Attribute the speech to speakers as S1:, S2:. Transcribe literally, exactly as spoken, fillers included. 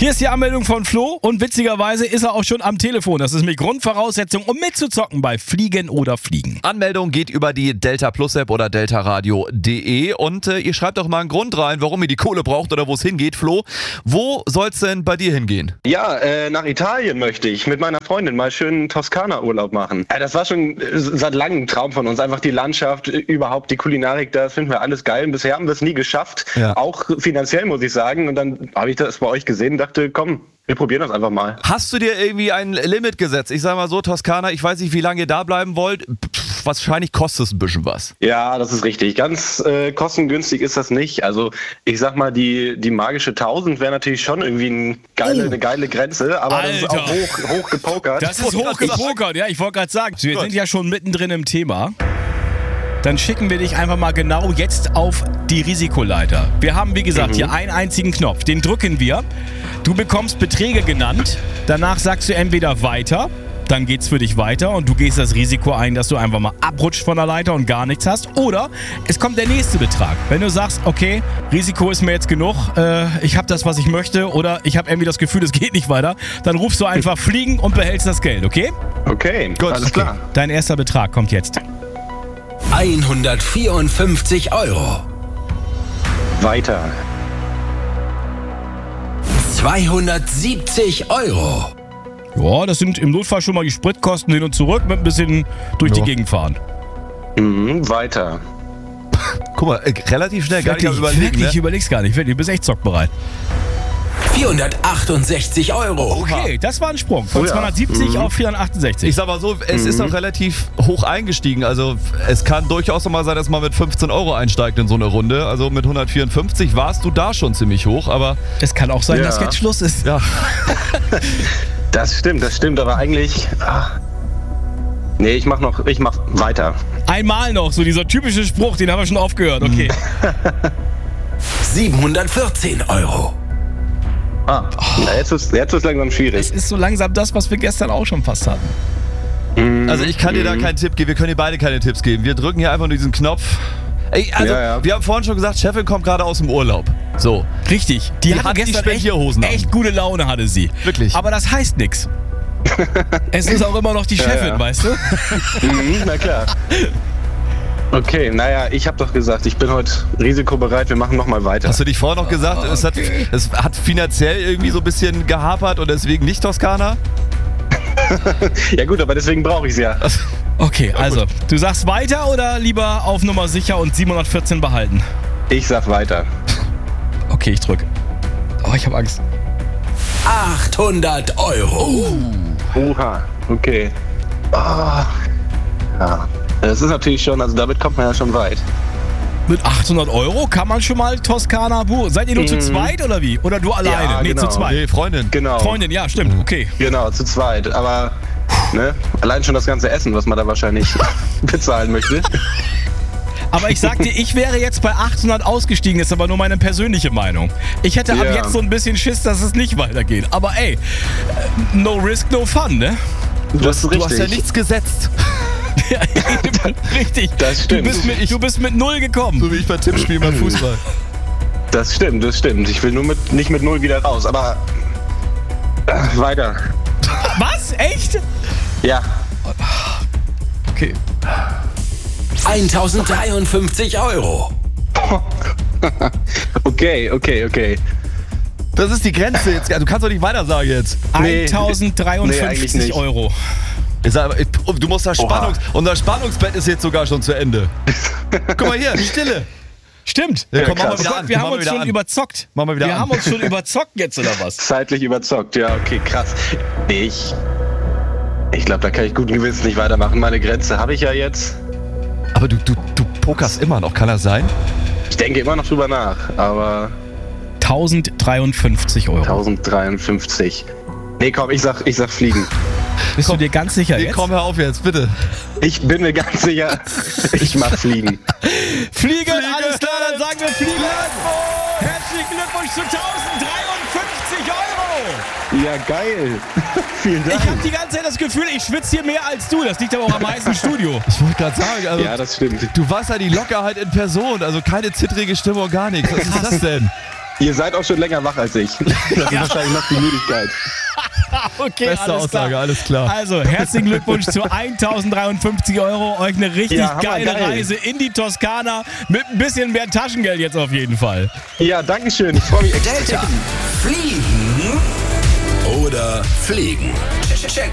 S1: Hier ist die Anmeldung von Flo und witzigerweise ist er auch schon am Telefon. Das ist nämlich Grundvoraussetzung, um mitzuzocken bei Fliegen oder Fliegen.
S2: Anmeldung geht über die Delta Plus App oder deltaradio punkt de und äh, ihr schreibt doch mal einen Grund rein, warum ihr die Kohle braucht oder wo es hingeht. Flo, wo soll's denn bei dir hingehen?
S3: Ja, äh, nach Italien möchte ich mit meiner Freundin mal schön Toskana-Urlaub machen. Ja, das war schon äh, seit langem ein Traum von uns. Einfach die Landschaft, äh, überhaupt die Kulinarik, das finden wir alles geil. Und bisher haben wir es nie geschafft,
S2: Ja.
S3: auch finanziell muss ich sagen. Und dann habe ich das bei euch gesehen und dachte, komm, wir probieren das einfach mal.
S2: Hast du dir irgendwie ein Limit gesetzt? Ich sag mal so, Toskana, ich weiß nicht, wie lange ihr da bleiben wollt. Pff, wahrscheinlich kostet es ein bisschen was.
S3: Ja, das ist richtig. Ganz äh, kostengünstig ist das nicht. Also ich sag mal, die, die magische tausend wäre natürlich schon irgendwie ein geile,
S1: Oh.
S3: eine geile Grenze, aber das ist
S1: Alter.
S3: auch hoch, hoch gepokert.
S1: Das ist hochgepokert, ja, ich wollte gerade sagen, wir sind ja schon mittendrin im Thema. Dann schicken wir dich einfach mal genau jetzt auf die Risikoleiter. Wir haben, wie gesagt,
S3: Mhm.
S1: hier einen einzigen Knopf. Den drücken wir. Du bekommst Beträge genannt. Danach sagst du entweder weiter, dann geht's für dich weiter und du gehst das Risiko ein, dass du einfach mal abrutscht von der Leiter und gar nichts hast. Oder es kommt der nächste Betrag. Wenn du sagst, okay, Risiko ist mir jetzt genug, äh, ich habe das, was ich möchte, oder ich habe irgendwie das Gefühl, es geht nicht weiter, dann rufst du einfach Fliegen und behältst das Geld, okay?
S3: Okay,
S2: Gut,
S3: alles
S2: okay.
S3: klar.
S1: Dein erster Betrag kommt jetzt.
S4: hundertvierundfünfzig Euro.
S3: Weiter.
S4: zweihundertsiebzig Euro.
S1: Ja, das sind im Notfall schon mal die Spritkosten hin und zurück mit ein bisschen durch die
S2: Ja.
S1: Gegend fahren.
S3: Mhm, weiter.
S2: Guck mal, äh, relativ schnell, gar nicht am
S1: Wirklich,
S2: Überlegen,
S1: wirklich,
S2: ne?
S1: ich überleg's gar nicht. Wirklich, du bist echt zockbereit.
S4: vierhundertachtundsechzig Euro.
S1: Okay, das war ein Sprung. Von
S3: Oh ja.
S1: zweihundertsiebzig
S3: Mhm.
S1: auf vierhundertachtundsechzig.
S2: Ich sag mal so, es ist auch relativ hoch eingestiegen. Also es kann durchaus noch mal sein, dass man mit fünfzehn Euro einsteigt in so eine Runde. Also mit hundertvierundfünfzig warst du da schon ziemlich hoch, aber
S1: Es kann auch sein,
S3: Ja.
S1: dass jetzt Schluss ist.
S2: ja.
S3: Das stimmt, das stimmt, aber eigentlich. Ah. Nee, ich mach noch, ich mach weiter.
S1: Einmal noch, so dieser typische Spruch, den haben wir schon oft gehört. Okay.
S4: siebenhundertvierzehn Euro.
S3: Ah, ja, jetzt ist jetzt ist langsam
S1: Es
S3: schwierig.
S1: ist so langsam das, was wir gestern auch schon fast hatten.
S2: Also ich kann dir da keinen Tipp geben, wir können dir beide keine Tipps geben. Wir drücken hier einfach nur diesen Knopf. Ey, also
S3: Ja, ja.
S2: wir haben vorhin schon gesagt, Chefin kommt gerade aus dem Urlaub. So.
S1: Richtig. Die,
S2: Die
S1: hatte
S2: hat die
S1: gestern echt,
S2: Spendierhosen an.
S1: echt gute Laune, hatte sie.
S2: Wirklich.
S1: Aber das heißt nichts. Es ist auch immer noch die Chefin,
S3: ja.
S1: weißt du?
S3: Mhm, na klar. Okay, naja, ich habe doch gesagt, ich bin heute risikobereit, wir machen nochmal weiter.
S2: Hast du dich vorher noch gesagt, es, hat, es hat finanziell irgendwie so ein bisschen gehapert und deswegen nicht Toskana?
S3: Ja gut, aber deswegen brauche ich es ja.
S1: Okay, also, du sagst weiter oder lieber auf Nummer sicher und siebenhundertvierzehn behalten?
S3: Ich sag weiter.
S1: Okay, ich drück. Oh, ich habe Angst.
S4: achthundert Euro.
S3: Oha, okay. Ah, ja, das ist natürlich schon, also damit kommt man ja schon weit.
S1: Mit achthundert Euro kann man schon mal Toskana buchen. Seid ihr nur zu zweit oder wie? Oder du alleine?
S3: Ja,
S1: nee,
S3: genau.
S1: zu zweit.
S2: Nee, Freundin.
S3: Genau.
S1: Freundin, ja, stimmt. Okay.
S3: Genau, zu zweit. Aber ne, allein schon das ganze Essen, was man da wahrscheinlich bezahlen möchte.
S1: Aber ich sag dir, ich wäre jetzt bei achthundert ausgestiegen, ist aber nur meine persönliche Meinung. Ich hätte ab
S3: Ja.
S1: jetzt so ein bisschen Schiss, dass es nicht weitergeht. Aber ey, äh, no risk, no fun, ne?
S2: Du hast,
S3: Das ist
S2: du hast ja
S3: richtig.
S2: nichts gesetzt.
S1: Ja, eben, richtig.
S3: Das stimmt.
S1: Du bist mit, du bist mit null gekommen.
S2: So wie ich bei Tippspielen beim Fußball.
S3: Das stimmt, das stimmt. Ich will nur mit, nicht mit null wieder raus, aber äh, weiter.
S1: Was? Echt?
S3: Ja,
S1: Okay.
S4: tausenddreiundfünfzig Euro.
S3: okay, okay, okay.
S2: Das ist die Grenze jetzt. Du kannst doch nicht weiter sagen jetzt.
S3: Nee. Nee, eigentlich
S1: tausenddreiundfünfzig
S3: nicht.
S1: Euro.
S2: Ich sag, aber, ich- du musst das
S3: Oha.
S2: Spannungs... Unser Spannungsbett ist jetzt sogar schon zu Ende. Guck mal hier, Stille.
S1: Stimmt.
S2: Ja, komm,
S3: krass.
S2: mach mal wieder an.
S1: Wir
S2: Mach
S1: haben
S2: mal
S1: uns
S2: wieder
S1: schon
S2: an.
S1: überzockt.
S2: Mach mal wieder
S1: Wir
S2: an.
S1: haben uns schon überzockt jetzt, oder was?
S3: Zeitlich überzockt, ja, okay, krass. Nee, ich ich glaube, da kann ich guten Gewissens nicht weitermachen. Meine Grenze habe ich ja jetzt.
S2: Aber du, du, du pokerst immer noch, kann das sein?
S3: Ich denke immer noch drüber nach, aber
S1: tausenddreiundfünfzig Euro.
S3: tausenddreiundfünfzig. Nee, komm, ich sag, ich sag fliegen.
S1: Bist du dir ganz sicher
S2: Nee,
S1: jetzt?
S2: komm, hör auf jetzt, bitte.
S3: Ich bin mir ganz sicher, ich mach fliegen.
S1: Fliegen, alles klar, dann sagen wir Fliegen. Herzlichen Glückwunsch zu tausenddreiundfünfzig Euro.
S3: Ja, geil. Vielen
S1: Ich
S3: Dank.
S1: habe die ganze Zeit das Gefühl, ich schwitze hier mehr als du. Das liegt aber auch am heißen Studio.
S2: Ich wollte gerade sagen, also,
S3: Ja, das stimmt.
S2: du warst ja die Lockerheit in Person, also keine zittrige Stimmung, gar nichts. Was ist das denn?
S3: Ihr seid auch schon länger wach als ich. Das ist wahrscheinlich noch die Müdigkeit.
S1: Okay,
S2: Beste
S1: alles
S2: Aussage,
S1: klar.
S2: alles klar.
S1: Also, herzlichen Glückwunsch zu eintausenddreiundfünfzig Euro. Euch eine richtig
S3: Ja, hammer
S1: geile
S3: geil.
S1: Reise in die Toskana mit ein bisschen mehr Taschengeld jetzt auf jeden Fall.
S3: Ja, danke schön. Ich freue mich extrem.
S4: Delta. Fliegen oder fliegen? Check